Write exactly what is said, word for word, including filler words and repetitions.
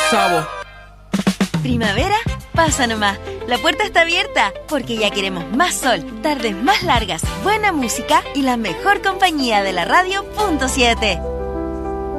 Sabo. Primavera, pasa nomás. La puerta está abierta porque ya queremos más sol, tardes más largas, buena música y la mejor compañía de la radio punto siete.